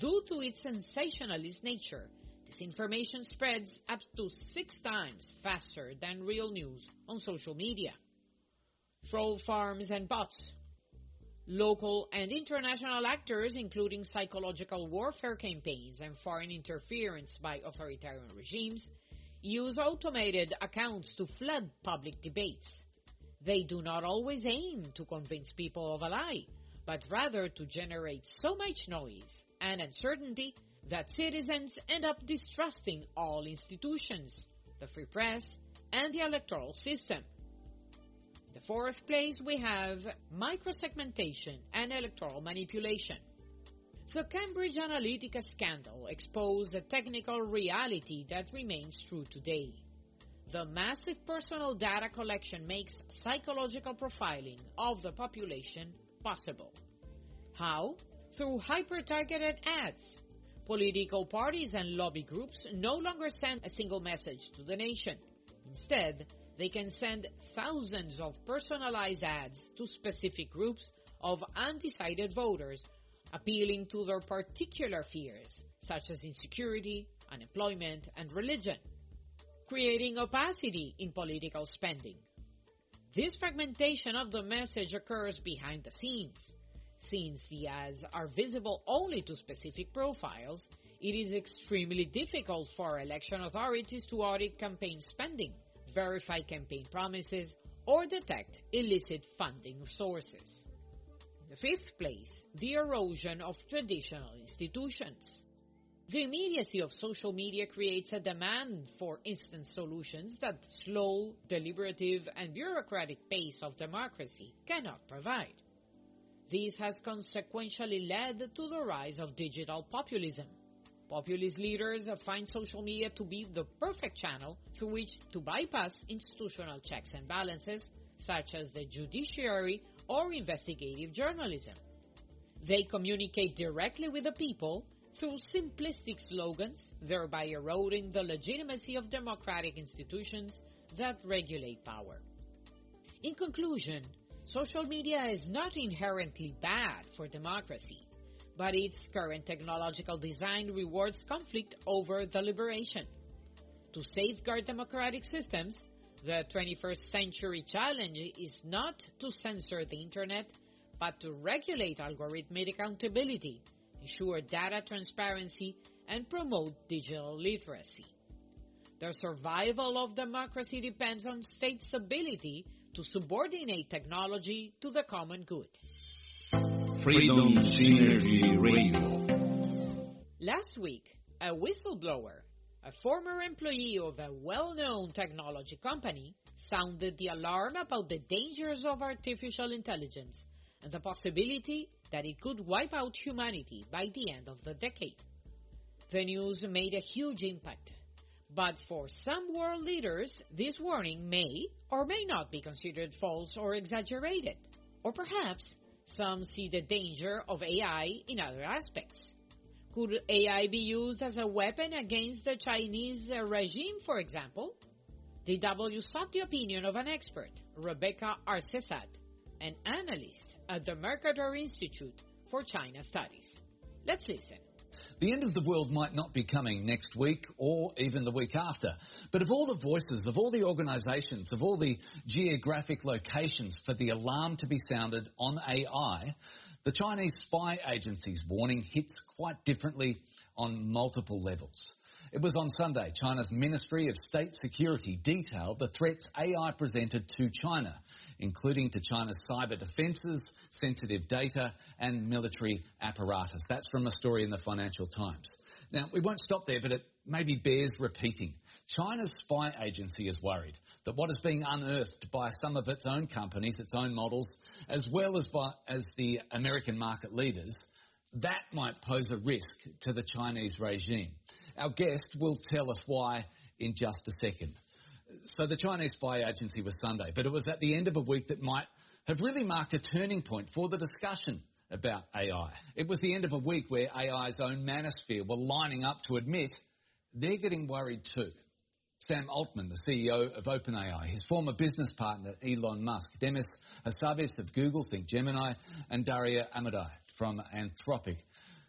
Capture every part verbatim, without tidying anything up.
Due to its sensationalist nature, disinformation spreads up to six times faster than real news on social media. Troll farms and bots. Local and international actors, including psychological warfare campaigns and foreign interference by authoritarian regimes, use automated accounts to flood public debates. They do not always aim to convince people of a lie, but rather to generate so much noise and uncertainty that citizens end up distrusting all institutions, the free press, and the electoral system. In the fourth place, we have microsegmentation and electoral manipulation. The Cambridge Analytica scandal exposed a technical reality that remains true today. The massive personal data collection makes psychological profiling of the population possible. How? Through hyper-targeted ads. Political parties and lobby groups no longer send a single message to the nation. Instead, they can send thousands of personalized ads to specific groups of undecided voters, appealing to their particular fears, such as insecurity, unemployment, and religion, creating opacity in political spending. This fragmentation of the message occurs behind the scenes. Since the ads are visible only to specific profiles, it is extremely difficult for election authorities to audit campaign spending, verify campaign promises, or detect illicit funding sources. In the fifth place, the erosion of traditional institutions. The immediacy of social media creates a demand for instant solutions that the slow, deliberative, and bureaucratic pace of democracy cannot provide. This has consequentially led to the rise of digital populism. Populist leaders find social media to be the perfect channel through which to bypass institutional checks and balances, such as the judiciary or investigative journalism. They communicate directly with the people through simplistic slogans, thereby eroding the legitimacy of democratic institutions that regulate power. In conclusion, social media is not inherently bad for democracy, but its current technological design rewards conflict over deliberation. To safeguard democratic systems, the twenty-first century challenge is not to censor the internet, but to regulate algorithmic accountability, ensure data transparency, and promote digital literacy. The survival of democracy depends on states' ability to subordinate technology to the common good. Freedom Synergy Radio. Last week, a whistleblower, a former employee of a well-known technology company, sounded the alarm about the dangers of artificial intelligence and the possibility that it could wipe out humanity by the end of the decade. The news made a huge impact, but for some world leaders, this warning may or may not be considered false or exaggerated, or perhaps some see the danger of A I in other aspects. Could A I be used as a weapon against the Chinese regime, for example? D W sought the opinion of an expert, Rebecca Arcesat, an analyst at the Mercator Institute for China Studies. Let's listen. The end of the world might not be coming next week or even the week after. But of all the voices, of all the organisations, of all the geographic locations for the alarm to be sounded on A I, the Chinese spy agency's warning hits quite differently on multiple levels. It was on Sunday, China's Ministry of State Security detailed the threats A I presented to China, including to China's cyber defences, sensitive data and military apparatus. That's from a story in the Financial Times. Now, we won't stop there, but it maybe bears repeating. China's spy agency is worried that what is being unearthed by some of its own companies, its own models, as well as by as the American market leaders, that might pose a risk to the Chinese regime. Our guest will tell us why in just a second. So the Chinese spy agency was Sunday, but it was at the end of a week that might have really marked a turning point for the discussion about A I. It was the end of a week where A I's own manosphere were lining up to admit they're getting worried too. Sam Altman, the C E O of OpenAI, his former business partner Elon Musk, Demis Hassabis of Google, think Gemini, and Daria Amodei from Anthropic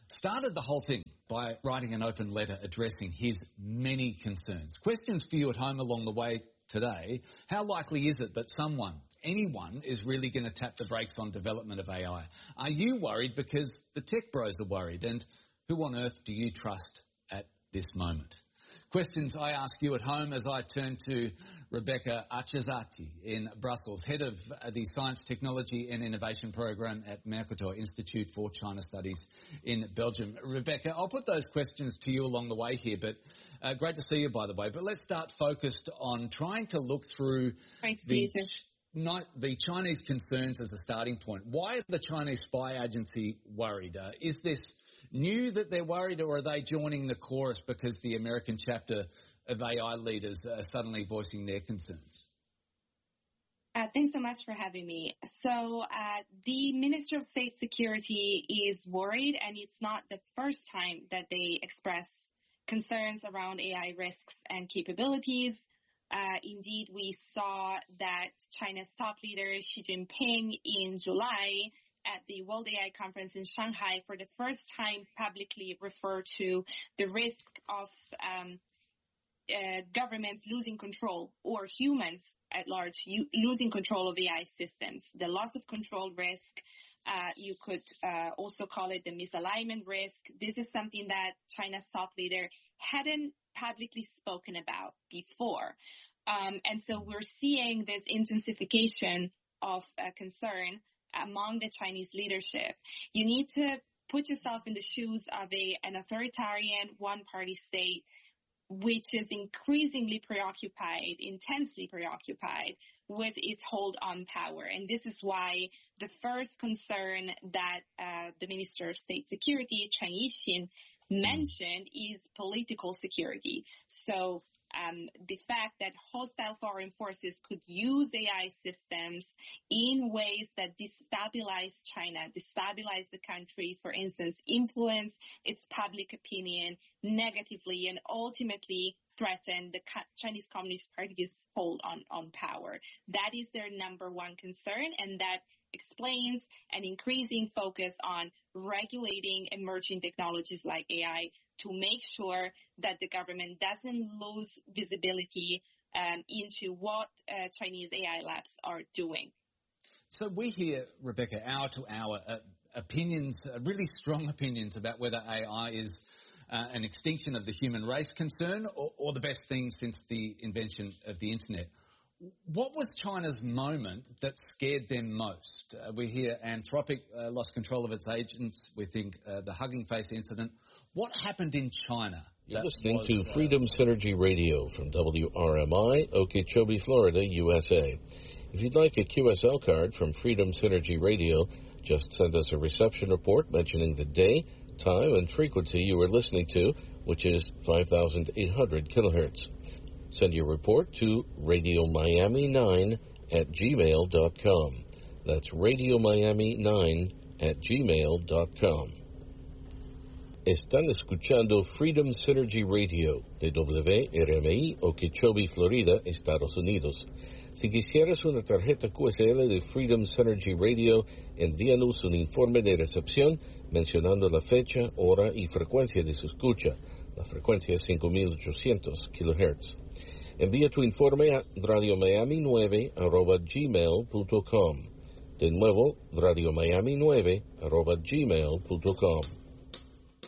started the whole thing by writing an open letter addressing his many concerns. Questions for you at home along the way today. How likely is it that someone, anyone, is really going to tap the brakes on development of A I? Are you worried because the tech bros are worried? And who on earth do you trust at this moment? Questions I ask you at home as I turn to Rebecca Achezati in Brussels, head of the Science, Technology and Innovation Program at Mercator Institute for China Studies in Belgium. Rebecca, I'll put those questions to you along the way here, but uh, great to see you, by the way. But let's start focused on trying to look through the, not, the Chinese concerns as a starting point. Why are the Chinese spy agency worried? Uh, is this new that they're worried, or are they joining the chorus because the American chapter of A I leaders are suddenly voicing their concerns? Uh, thanks so much for having me. So uh, the Minister of State Security is worried, and it's not the first time that they express concerns around A I risks and capabilities. Uh, indeed, we saw that China's top leader, Xi Jinping, in July at the World A I Conference in Shanghai for the first time publicly refer to the risk of um, uh, governments losing control, or humans at large u- losing control of A I systems. The loss of control risk, uh, you could uh, also call it the misalignment risk. This is something that China's top leader hadn't publicly spoken about before. Um, and so we're seeing this intensification of uh, concern among the Chinese leadership. You need to put yourself in the shoes of a, an authoritarian one-party state, which is increasingly preoccupied, intensely preoccupied with its hold on power. And this is why the first concern that uh, the Minister of State Security, Chen Yixin, mentioned is political security. So Um, the fact that hostile foreign forces could use A I systems in ways that destabilize China, destabilize the country, for instance, influence its public opinion negatively, and ultimately threaten the Chinese Communist Party's hold on, on power. That is their number one concern, and that explains an increasing focus on regulating emerging technologies like A I to make sure that the government doesn't lose visibility um, into what uh, Chinese A I labs are doing. So we hear, Rebecca, hour to hour, uh, opinions, uh, really strong opinions about whether A I is uh, an extinction of the human race concern or, or the best thing since the invention of the internet. What was China's moment that scared them most? Uh, we hear Anthropic uh, lost control of its agents. We think uh, the Hugging Face incident. What happened in China? You're listening was, to Freedom uh, Synergy Radio from W R M I, Okeechobee, Florida, U S A. If you'd like a Q S L card from Freedom Synergy Radio, just send us a reception report mentioning the day, time, and frequency you were listening to, which is five thousand eight hundred kilohertz. Send your report to radio miami nine at gmail dot com. That's radio miami nine at gmail dot com. Están escuchando Freedom Synergy Radio de W R M I, Okeechobee, Florida, Estados Unidos. Si quisieras una tarjeta Q S L de Freedom Synergy Radio, envíanos un informe de recepción mencionando la fecha, hora y frecuencia de su escucha. La frecuencia es cinco mil ochocientos kilohertz. Envía tu informe a radio miami nueve arroba gmail punto com. De nuevo, radio miami nueve arroba gmail punto com.